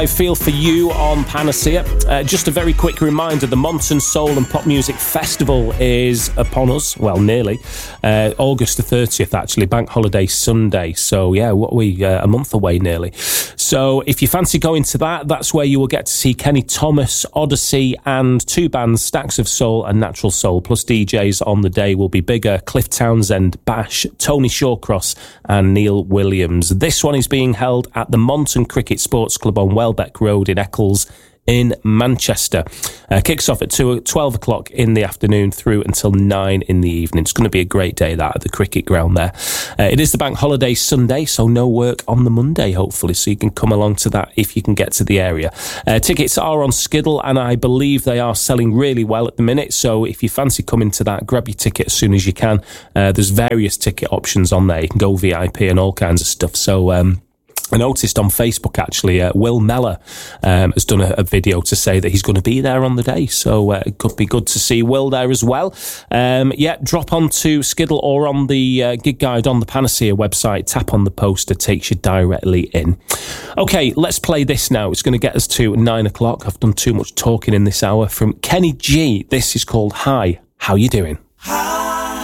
I feel for you on Panacea. Just a very quick reminder, the Monton Soul and Pop Music Festival is upon us. Well, nearly. August the 30th, actually, Bank Holiday Sunday. So, yeah, what are we, a month away nearly. So, if you fancy going to that, that's where you will get to see Kenny Thomas, Odyssey, and two bands, Stacks of Soul and Natural Soul. Plus DJs on the day will be Bigger, Cliff Townsend, Bash, Tony Shawcross, and Neil Williams. This one is being held at the Monton Cricket Sports Club on Welbeck Road in Eccles in Manchester. Kicks off at 12 o'clock in the afternoon through until 9 in the evening. It's going to be a great day, that, at the cricket ground there. It is the Bank Holiday Sunday, so no work on the Monday, hopefully, so you can come along to that if you can get to the area. Tickets are on Skiddle, and I believe they are selling really well at the minute, so if you fancy coming to that, grab your ticket as soon as you can. There's various ticket options on there. You can go VIP and all kinds of stuff, so I noticed on Facebook, actually, Will Meller has done a video to say that he's going to be there on the day. So it could be good to see Will there as well. Drop onto Skiddle or on the gig guide on the Panacea website. Tap on the poster, takes you directly in. Okay, let's play this now. It's going to get us to 9 o'clock. I've done too much talking in this hour. From Kenny G, this is called Hi, How You Doing?